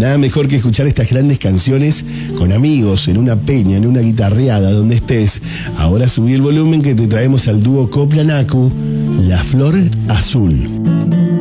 Nada mejor que escuchar estas grandes canciones con amigos, en una peña, en una guitarreada, donde estés. Ahora subí el volumen que te traemos al dúo Copla Naku, La Flor Azul.